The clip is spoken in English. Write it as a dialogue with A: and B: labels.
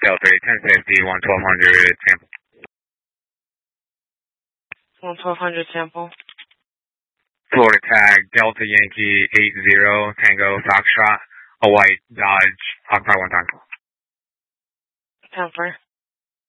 A: Delta 1050, 1200 sample.
B: 1200 sample.
A: Florida tag, Delta Yankee 80, Tango Foxtrot, a white Dodge, Octopi 1 time.
B: 10-4.